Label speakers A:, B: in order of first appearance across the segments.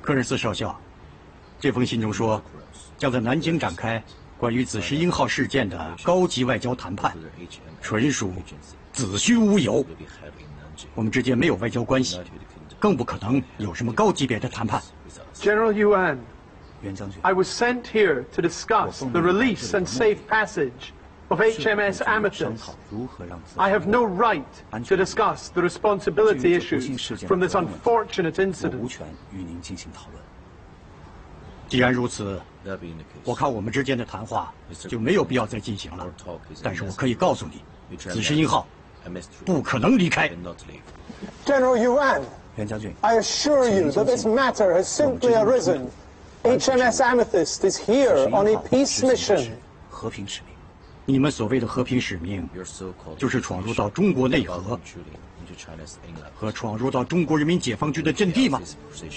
A: 科任斯少校，这封信中说，将在南京展开关于紫石英号事件的高级外交谈判，纯属子虚乌有。我们之间没有外交关系，更不可能有什么高级别的谈判。
B: General Yuan,
A: 袁将军，
B: I was sent here to discuss the release and safe passage of HMS Amethyst. I have no right to discuss the responsibility issues from this unfortunate
A: 我
B: incident.
A: 无权与您进行讨论。既然如此，我看我们之间的谈话就没有必要再进行了。但是我可以告诉你，紫石英号不可能离开。
C: General Yuan,
A: 袁将军，
C: I assure you that this matter has simply arisen. HMS Amethyst is here on a peace mission.
A: 和平使命。你们所谓的和平使命，就是闯入到中国内河和闯入到中国人民解放军的阵地吗？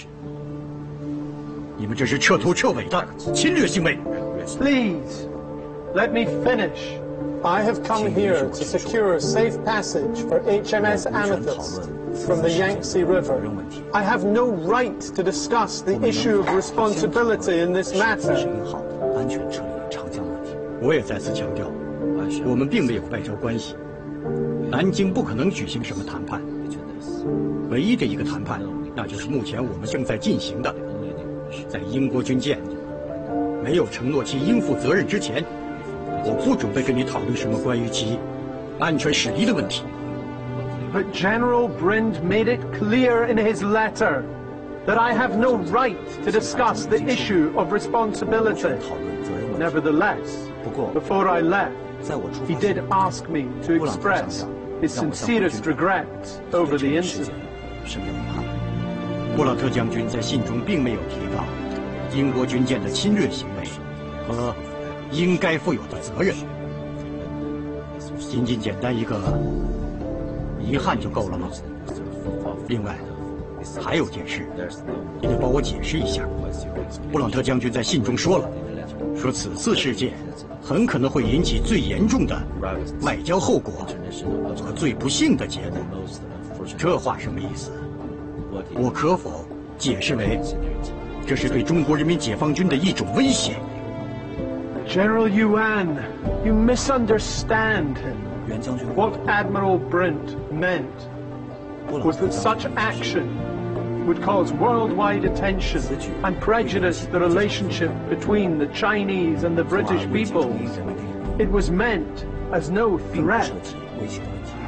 A: 你们这是彻头彻尾的侵略行为。
B: Please, let me finish.
C: I have come here to secure safe passage for HMS Amethyst from the Yangtze River. I have no right to discuss the issue of responsibility in this
A: 紫石
C: matter.
A: 英号安全撤离长江问题，我也再次强调，我们并没有外交关系，南京不可能举行什么谈判。唯一的一个谈判，那就是目前我们正在进行的，在英国军舰没有承诺其应负责任之前，我不准备跟你讨论什么关于其安全驶离的问题。
B: But General Brind made it clear in his letter that I have no right to discuss the issue of responsibility. Nevertheless, before I left, he did ask me to express his sincerest regrets over the incident.
A: 深表遗憾。布朗特将军在信中并没有提到英国军舰的侵略行为和应该负有的责任，仅仅简单一个遗憾就够了吗？另外，还有件事，你得帮我解释一下。布朗特将军在信中说了，说此次事件很可能会引起最严重的外交后果和最不幸的结果。这话什么意思？我可否解释为这是对中国人民解放军的一种威胁？
B: General Yuan, you misunderstand him.
A: 袁将军，
B: What Admiral Brent meant was that such action would cause worldwide attention and prejudice the relationship between the Chinese and the British peoples. It was meant as no
A: 并不
B: threat.
A: 涉及威胁的问题。